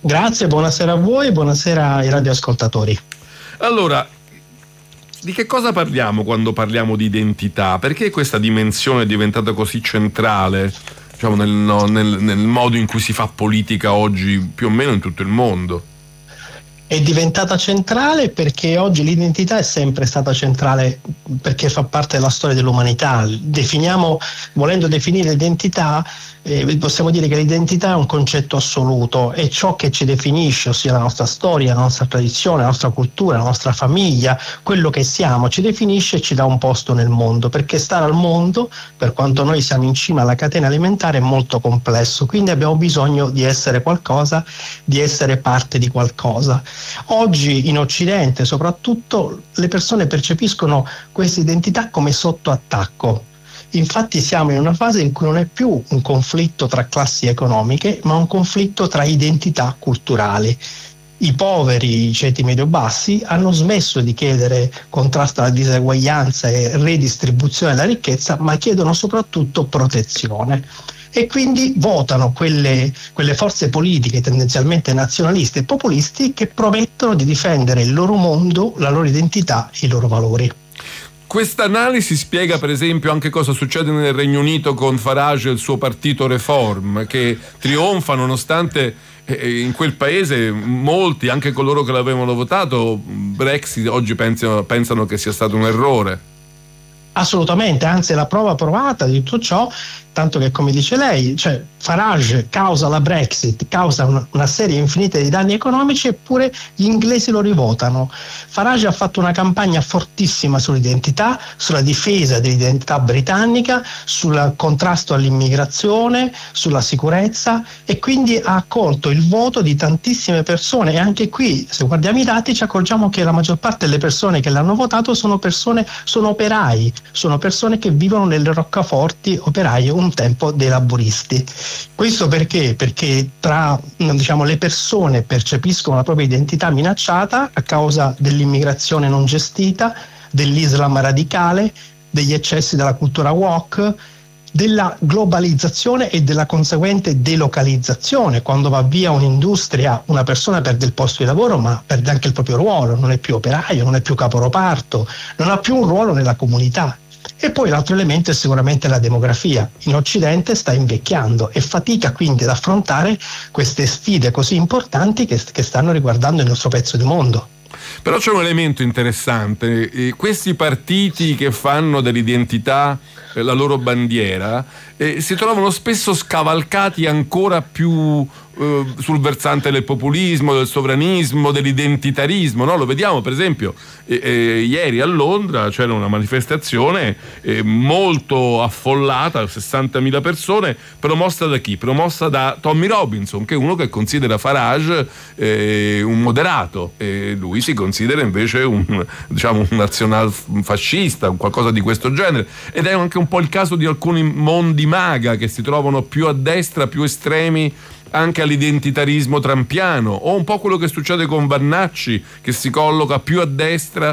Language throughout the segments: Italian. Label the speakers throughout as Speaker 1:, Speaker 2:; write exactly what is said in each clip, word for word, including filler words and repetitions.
Speaker 1: Grazie, buonasera a voi, buonasera ai radioascoltatori.
Speaker 2: Allora, di che cosa parliamo quando parliamo di identità? Perché questa dimensione è diventata così centrale, diciamo, nel, no, nel, nel modo in cui si fa politica oggi più o meno in tutto il mondo?
Speaker 1: È diventata centrale perché oggi l'identità è sempre stata centrale, perché fa parte della storia dell'umanità. Definiamo, volendo definire l'identità, eh, possiamo dire che l'identità è un concetto assoluto, è ciò che ci definisce, ossia la nostra storia, la nostra tradizione, la nostra cultura, la nostra famiglia, quello che siamo, ci definisce e ci dà un posto nel mondo, perché stare al mondo, per quanto noi siamo in cima alla catena alimentare, è molto complesso, quindi abbiamo bisogno di essere qualcosa, di essere parte di qualcosa. Oggi in Occidente soprattutto le persone percepiscono questa identità come sotto attacco. Infatti siamo in una fase in cui non è più un conflitto tra classi economiche, ma un conflitto tra identità culturali. I poveri, i ceti medio-bassi, hanno smesso di chiedere contrasto alla diseguaglianza e redistribuzione della ricchezza, ma chiedono soprattutto protezione. E quindi votano quelle, quelle forze politiche tendenzialmente nazionaliste e populisti che promettono di difendere il loro mondo, la loro identità e i loro valori.
Speaker 2: Questa analisi spiega per esempio anche cosa succede nel Regno Unito con Farage e il suo partito Reform, che trionfa nonostante in quel paese molti, anche coloro che l'avevano votato, Brexit oggi pensano, pensano che sia stato un errore.
Speaker 1: Assolutamente, anzi è la prova provata di tutto ciò, tanto che, come dice lei, cioè Farage causa la Brexit, causa una, una serie infinita di danni economici, eppure gli inglesi lo rivotano. Farage ha fatto una campagna fortissima sull'identità, sulla difesa dell'identità britannica, sul contrasto all'immigrazione, sulla sicurezza, e quindi ha accolto il voto di tantissime persone. E anche qui, se guardiamo i dati, ci accorgiamo che la maggior parte delle persone che l'hanno votato sono persone, sono operai, sono persone che vivono nelle roccaforti, operai un tempo dei laburisti. Questo perché? Perché tra, diciamo, le persone percepiscono la propria identità minacciata a causa dell'immigrazione non gestita, dell'Islam radicale, degli eccessi della cultura woke, della globalizzazione e della conseguente delocalizzazione. Quando va via un'industria, una persona perde il posto di lavoro, ma perde anche il proprio ruolo, non è più operaio, non è più caporoparto, non ha più un ruolo nella comunità. E poi l'altro elemento è sicuramente la demografia. In Occidente sta invecchiando e fatica quindi ad affrontare queste sfide così importanti che, che stanno riguardando il nostro pezzo di mondo.
Speaker 2: Però c'è un elemento interessante: eh, questi partiti che fanno dell'identità eh, la loro bandiera eh, si trovano spesso scavalcati ancora più eh, sul versante del populismo, del sovranismo, dell'identitarismo, no? Lo vediamo per esempio eh, eh, ieri a Londra c'era una manifestazione eh, molto affollata, sessantamila persone, promossa da chi? Promossa da Tommy Robinson, che è uno che considera Farage eh, un moderato, e lui si considera invece un, diciamo, un nazionalfascista, qualcosa di questo genere, ed è anche un po' il caso di alcuni mondi maga che si trovano più a destra, più estremi anche all'identitarismo trampiano, o un po' quello che succede con Vannacci, che si colloca più a destra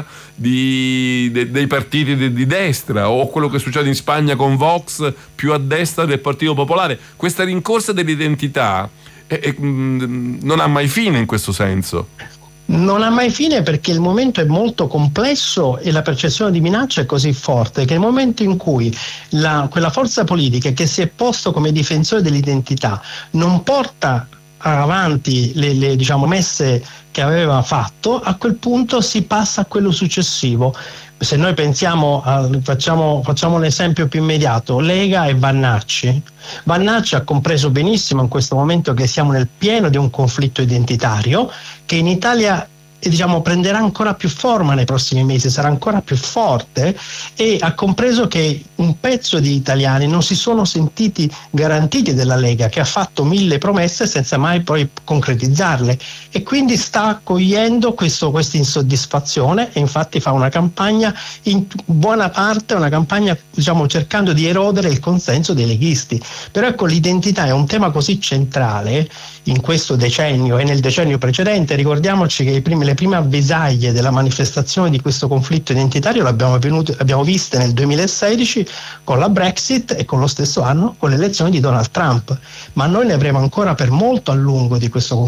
Speaker 2: di, de, dei partiti de, di destra, o quello che succede in Spagna con Vox, più a destra del Partito Popolare. Questa rincorsa dell'identità è, è, mh, non ha mai fine in questo senso.
Speaker 1: Non ha mai fine perché il momento è molto complesso e la percezione di minaccia è così forte che nel momento in cui la, quella forza politica che si è posto come difensore dell'identità non porta avanti le, le diciamo messe che aveva fatto, a quel punto si passa a quello successivo. Se noi pensiamo, a, facciamo, facciamo un esempio più immediato, Lega e Vannacci. Vannacci ha compreso benissimo in questo momento che siamo nel pieno di un conflitto identitario che in Italia e diciamo prenderà ancora più forma nei prossimi mesi, sarà ancora più forte, e ha compreso che un pezzo di italiani non si sono sentiti garantiti dalla Lega, che ha fatto mille promesse senza mai poi concretizzarle, e quindi sta accogliendo questo, questa insoddisfazione, e infatti fa una campagna, in buona parte una campagna diciamo cercando di erodere il consenso dei leghisti. Però ecco, l'identità è un tema così centrale in questo decennio e nel decennio precedente. Ricordiamoci che i primi, le prime avvisaglie della manifestazione di questo conflitto identitario l'abbiamo venuto, abbiamo viste nel duemilasedici con la Brexit e con lo stesso anno con le elezioni di Donald Trump, ma noi ne avremo ancora per molto a lungo di questo conflitto